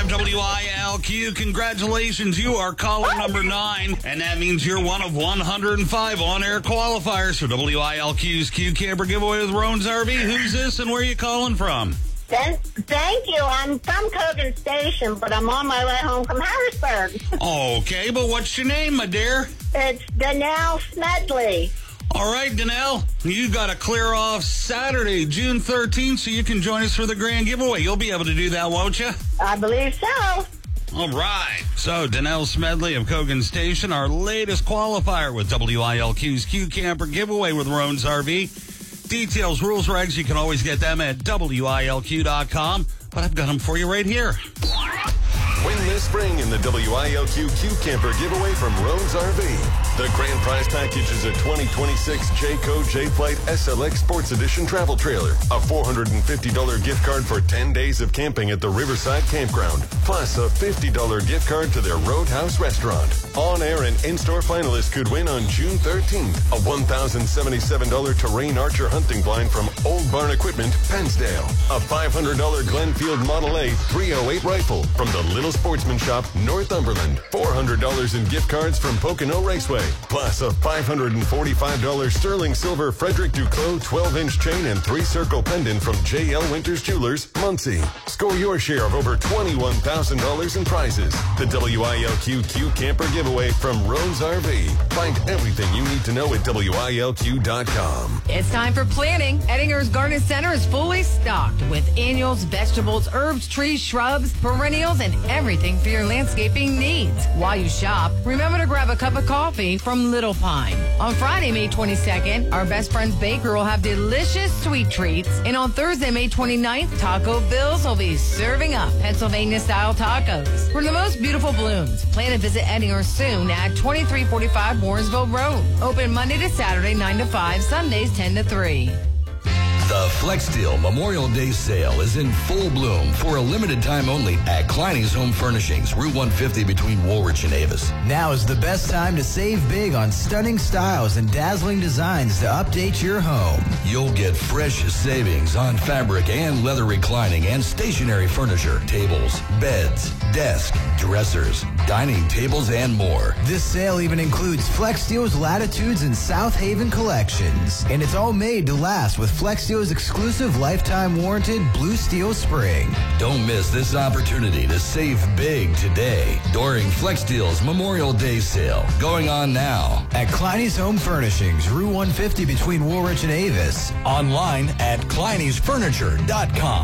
101.5 WILQ. Congratulations, you are caller number 9, and that means you're one of 105 on-air qualifiers for WILQ's Q Camper giveaway with Roan's RV. Who's this, and where are you calling from? Thank you. I'm from Cogan Station, but I'm on my way home from Harrisburg. Okay, but what's your name, my dear? It's Danelle Smedley. All right, Danelle, you got to clear off Saturday, June 13th, so you can join us for the grand giveaway. You'll be able to do that, won't you? I believe so. All right. So, Danelle Smedley of Cogan Station, our latest qualifier with WILQ's Q Camper giveaway with Roan's RV. Details, rules, regs, you can always get them at WILQ.com. But I've got them for you right here. Win this spring in the WILQ Q Camper giveaway from Roan's RV. The grand prize package is a 2026 Jayco J-Flight SLX Sports Edition travel trailer, a $450 gift card for 10 days of camping at the Riverside Campground, plus a $50 gift card to their Roadhouse restaurant. On-air and in-store finalists could win on June 13th a $1,077 Terrain Archer hunting blind from Old Barn Equipment, Pennsdale, a $500 Glenfield Model A 308 rifle from the Little Sportsman Shop, Northumberland, $400 in gift cards from Pocono Raceway, plus a $545 sterling silver Frederick Duclos 12-inch chain and 3-circle pendant from J.L. Winters Jewelers, Muncie. Score your share of over $21,000 in prizes. The WILQ Q Camper giveaway from Roan's RV. Find everything you need to know at WILQ.com. It's time for planning. Ettinger's Garden Center is fully stocked with annuals, vegetables, herbs, trees, shrubs, perennials, and everything for your landscaping needs. While you shop, remember to grab a cup of coffee from Little Pine. On Friday, May 22nd, our Best Friends Baker will have delicious sweet treats. And on Thursday, May 29th, Taco Bill's will be serving up Pennsylvania-style tacos. For the most beautiful blooms, plan to visit Ettinger soon at 2345 Warrensville Road. Open Monday to Saturday, 9 to 5, Sundays, 10 to 3. The FlexSteel Memorial Day sale is in full bloom for a limited time only at Kleiny's Home Furnishings, Route 150 between Woolwich and Avis. Now is the best time to save big on stunning styles and dazzling designs to update your home. You'll get fresh savings on fabric and leather reclining and stationary furniture, tables, beds, desks, dressers, dining tables, and more. This sale even includes FlexSteel's Latitudes and South Haven collections. And it's all made to last with FlexSteel's exclusive lifetime warranted Blue Steel Spring. Don't miss this opportunity to save big today during FlexSteel's Memorial Day sale, going on now at Kleiny's Home Furnishings, Route 150 between Woolwich and Avis. Online at Kleiny'sFurniture.com.